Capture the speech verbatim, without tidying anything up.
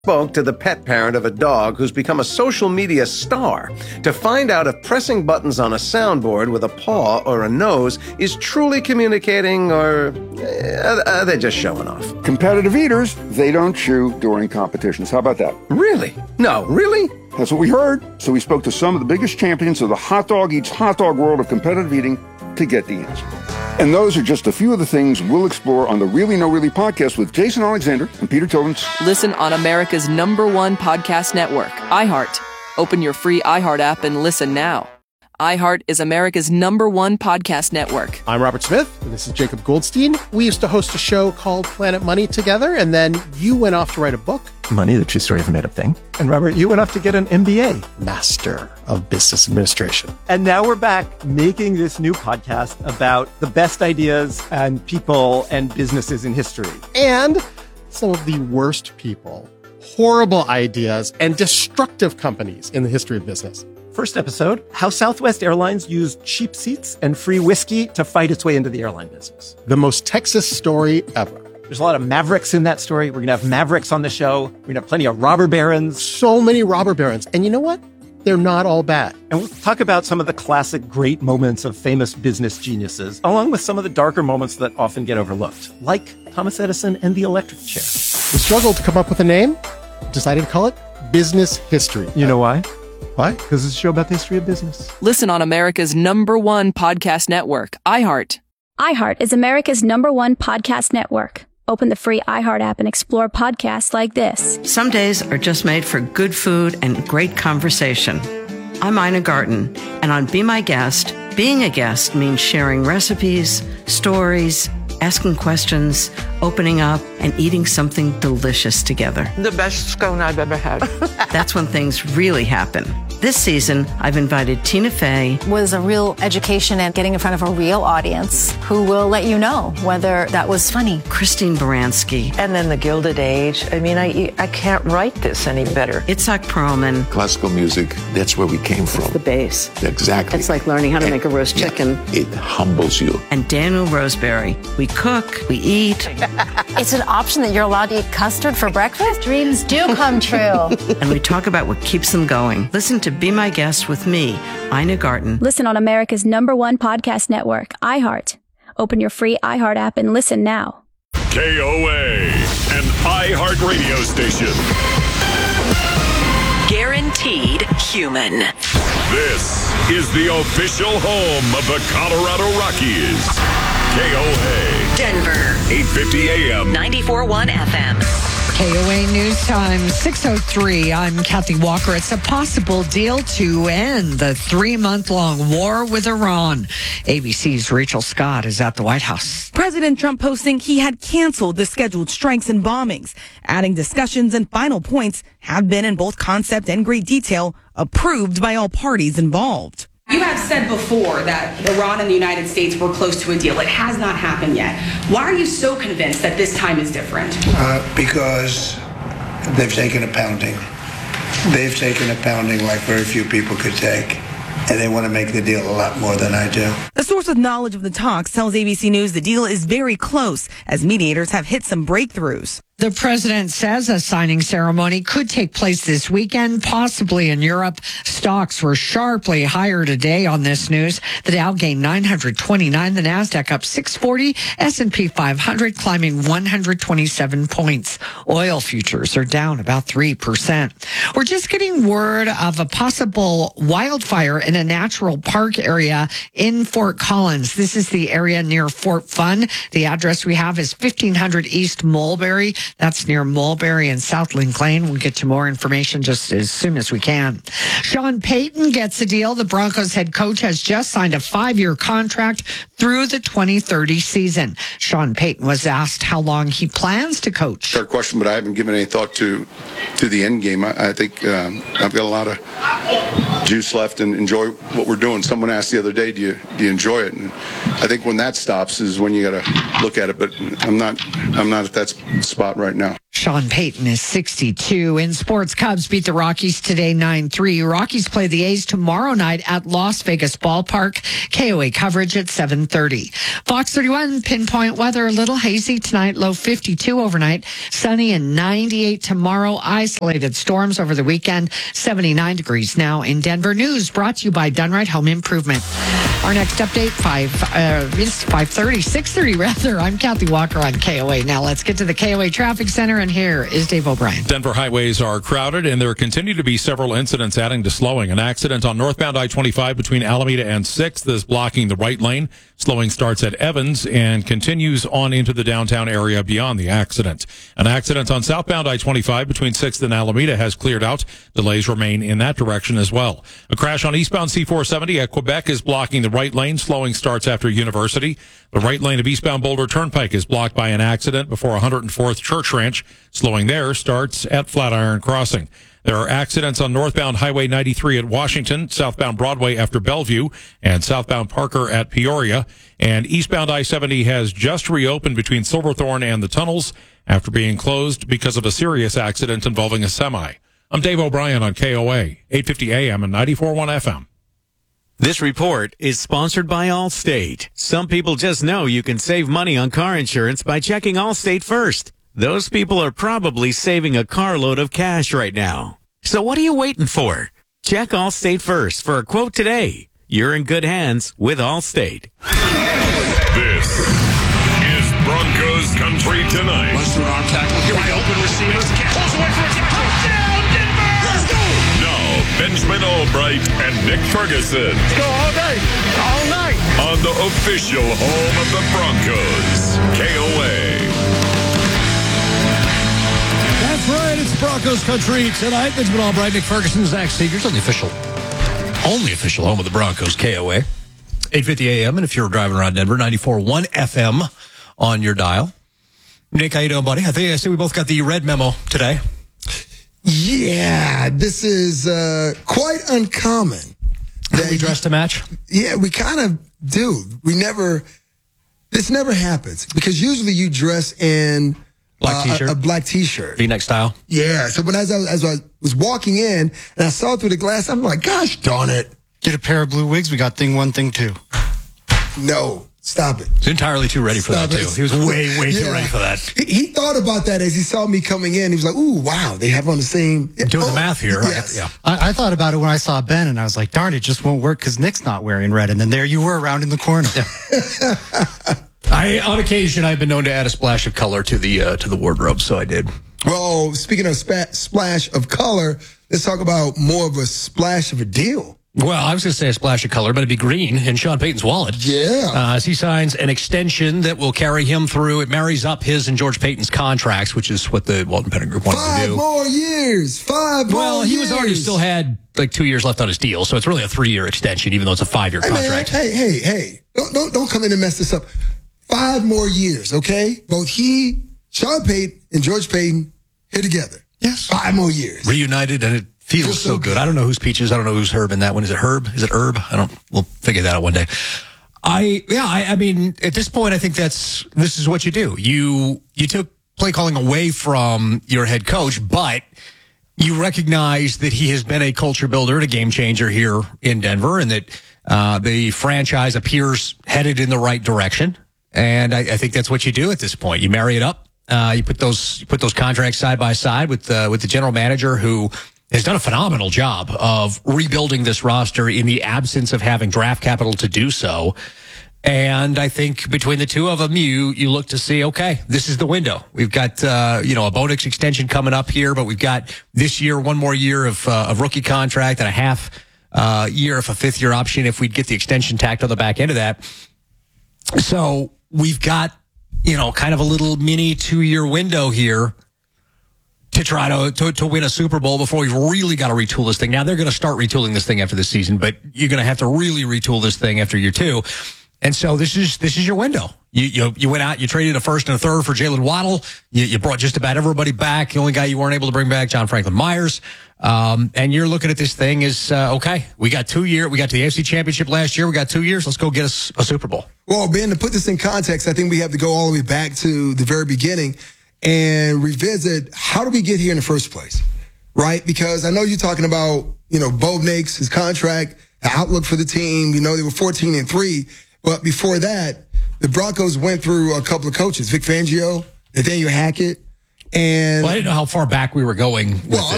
Spoke to the pet parent of a dog who's become a social media star to find out if pressing buttons on a soundboard with a paw or a nose is truly communicating, or uh, are they just showing off? Competitive eaters, they don't chew during competitions. How about that? Really? No, really? That's what we heard. So we spoke to some of the biggest champions of the hot dog eats hot dog world of competitive eating to get the answer. And those are just a few of the things we'll explore on the Really No Really podcast with Jason Alexander and Peter Tillins. Listen on America's number one podcast network, iHeart. Open your free iHeart app and listen now. iHeart is America's number one podcast network. I'm Robert Smith, and this is Jacob Goldstein. We used to host a show called Planet Money together, and then you went off to write a book. Money, the true story of a made-up thing. And Robert, you went off to get an M B A, Master of Business Administration. And now we're back making this new podcast about the best ideas and people and businesses in history. And some of the worst people, horrible ideas, and destructive companies in the history of business. First episode, how Southwest Airlines used cheap seats and free whiskey to fight its way into the airline business. The most Texas story ever. There's a lot of mavericks in that story. We're going to have mavericks on the show. We're going to have plenty of robber barons. So many robber barons. And you know what? They're not all bad. And we'll talk about some of the classic great moments of famous business geniuses, along with some of the darker moments that often get overlooked, like Thomas Edison and the electric chair. We struggled to come up with a name, decided to call it Business History. You know why? Why? Because it's a show about the history of business. Listen on America's number one podcast network, iHeart. iHeart is America's number one podcast network. Open the free iHeart app and explore podcasts like this. Some days are just made for good food and great conversation. I'm Ina Garten, and on Be My Guest, being a guest means sharing recipes, stories, asking questions, opening up, and eating something delicious together. The best scone I've ever had. That's when things really happen. This season, I've invited Tina Fey. Was a real education and getting in front of a real audience who will let you know whether that was funny. Christine Baranski. And then the Gilded Age. I mean, I I can't write this any better. Itzhak Perlman. Classical music, that's where we came from. It's the base. Exactly. It's like learning how to and, make a roast chicken. Yeah, it humbles you. And Daniel Roseberry. We cook, we eat. It's an option that you're allowed to eat custard for breakfast? Dreams do come true. And we talk about what keeps them going. Listen to Be My Guest with me, Ina Garten. Listen on America's number one podcast network, iHeart. Open your free iHeart app and listen now. K O A, an iHeart radio station. Guaranteed human. This is the official home of the Colorado Rockies. K O A. Denver. eight fifty A M. ninety-four point one F M. K O A News Time, six oh three. I'm Kathy Walker. It's a possible deal to end the three-month-long war with Iran. A B C's Rachel Scott is at the White House. President Trump posting he had canceled the scheduled strikes and bombings, adding discussions and final points have been in both concept and great detail approved by all parties involved. You have said before that Iran and the United States were close to a deal. It has not happened yet. Why are you so convinced that this time is different? Uh, because they've taken a pounding. They've taken a pounding like very few people could take. And they want to make the deal a lot more than I do. A source with knowledge of the talks tells A B C News the deal is very close as mediators have hit some breakthroughs. The president says a signing ceremony could take place this weekend, possibly in Europe. Stocks were sharply higher today on this news. The Dow gained nine hundred twenty-nine, the Nasdaq up six forty, S and P five hundred climbing one hundred twenty-seven points. Oil futures are down about three percent. We're just getting word of a possible wildfire in a natural park area in Fort Collins. This is the area near Fort Fun. The address we have is fifteen hundred East Mulberry. That's near Mulberry and South Link Lane. We'll get you more information just as soon as we can. Sean Payton gets a deal. The Broncos head coach has just signed a five-year contract through the twenty thirty season. Sean Payton was asked how long he plans to coach. Fair question, but I haven't given any thought to to the end game. I, I think um, I've got a lot of juice left and enjoy what we're doing. Someone asked the other day, do you, do you enjoy it? And I think when that stops is when you got to look at it, but I'm not, I'm not at that spot right now. Sean Payton is sixty-two. In sports, Cubs beat the Rockies today nine three. Rockies play the A's tomorrow night at Las Vegas Ballpark. K O A coverage at seven thirty. Fox thirty-one pinpoint weather, a little hazy tonight, low fifty-two overnight, sunny and ninety-eight tomorrow. Isolated storms over the weekend, seventy-nine degrees now in Denver. News brought to you by Dunright Home Improvement. Our next update, five, uh, it's five thirty, six thirty rather. I'm Kathy Walker on K O A. Now let's get to the K O A Traffic Center, and here is Dave O'Brien. Denver highways are crowded, and there continue to be several incidents adding to slowing. An accident on northbound I twenty-five between Alameda and sixth is blocking the right lane. Slowing starts at Evans and continues on into the downtown area beyond the accident. An accident on southbound I twenty-five between sixth and Alameda has cleared out. Delays remain in that direction as well. A crash on eastbound C four seventy at Quebec is blocking the right lane. Slowing starts after University. The right lane of eastbound Boulder Turnpike is blocked by an accident before one hundred fourth Church Ranch. Slowing there starts at Flatiron Crossing. There are accidents on northbound Highway ninety-three at Washington, southbound Broadway after Bellevue, and southbound Parker at Peoria. And eastbound I seventy has just reopened between Silverthorne and the tunnels after being closed because of a serious accident involving a semi. I'm Dave O'Brien on K O A, eight fifty A M and ninety-four point one F M. This report is sponsored by Allstate. Some people just know you can save money on car insurance by checking Allstate first. Those people are probably saving a carload of cash right now. So what are you waiting for? Check Allstate first for a quote today. You're in good hands with Allstate. This is Broncos Country Tonight. Mustard arm tackle. Here we go. Open receivers. Pulls away for a touchdown, Denver! Let's go! Now, Benjamin Albright and Nick Ferguson. Let's go all day, all night. On the official home of the Broncos, K O A. That's right, it's Broncos Country Tonight. Benjamin Albright, Nick Ferguson, Zach Seegers on the official, only official home of the Broncos, K O A. eight fifty A M, and if you're driving around Denver, ninety-four point one F M on your dial. Nick, how you doing, buddy? I think I see we both got the red memo today. Yeah, this is uh, quite uncommon. That we dress to match? Yeah, we kind of do. We never, this never happens because usually you dress in black uh, t-shirt, a, a black t-shirt, V-neck style. Yeah. So when as I, as I was walking in and I saw through the glass, I'm like, gosh darn it! Get a pair of blue wigs. We got thing one, thing two. No, stop it. He's entirely too ready for Stop that, it. too. He was way, way yeah. too ready for that. He, he thought about that as he saw me coming in. He was like, ooh, wow, they have on the same. Doing oh, the math here. Yes. Yeah. I, I thought about it when I saw Ben, and I was like, darn, it just won't work because Nick's not wearing red. And then there you were around in the corner. I, on occasion, I've been known to add a splash of color to the uh, to the wardrobe, so I did. Well, speaking of spa- splash of color, let's talk about more of a splash of a deal. Well, I was going to say a splash of color, but it'd be green in Sean Payton's wallet. Yeah. Uh, as he signs an extension that will carry him through. It marries up his and George Payton's contracts, which is what the Walton Penning Group wanted Five to do. Five more years. Five well, more he years. was already still had like two years left on his deal, so it's really a three-year extension, even though it's a five-year hey, contract. Man, hey, hey, hey. Don't, don't, don't come in and mess this up. Five more years, okay? Both he, Sean Payton, and George Payton here together. Yes. Five more years. Reunited, and it feels, feels so, so good. good. I don't know who's Peaches. I don't know who's Herb in that one. Is it Herb? Is it Herb? I don't. We'll figure that out one day. I yeah. I, I mean, at this point, I think that's this is what you do. You you took play calling away from your head coach, but you recognize that he has been a culture builder and a game changer here in Denver, and that uh, the franchise appears headed in the right direction. And I, I think that's what you do at this point. You marry it up. Uh, you put those you put those contracts side by side with uh, with the general manager who has done a phenomenal job of rebuilding this roster in the absence of having draft capital to do so. And I think between the two of them, you you look to see, okay, this is the window. We've got uh, you know a bonus extension coming up here, but we've got this year one more year of uh, of rookie contract and a half uh, year of a fifth year option if we'd get the extension tacked on the back end of that. So we've got, you know, kind of a little mini two-year window here to try to, to to win a Super Bowl before we've really got to retool this thing. Now, they're going to start retooling this thing after this season, but you're going to have to really retool this thing after year two. And so this is this is your window. You you, you went out, you traded a first and a third for Jalen Waddle. You, you brought just about everybody back. The only guy you weren't able to bring back, John Franklin Myers. Um, and you're looking at this thing as, uh, okay, we got two years. We got to the A F C Championship last year. We got two years. Let's go get us a Super Bowl. Well, Ben, to put this in context, I think we have to go all the way back to the very beginning. and revisit how did we get here in the first place, right? Because I know you're talking about, you know, Bo Nix, his contract, the outlook for the team. You know, they were fourteen and three, but before that, the Broncos went through a couple of coaches, Vic Fangio, Nathaniel Hackett, and well, I didn't know how far back we were going with well,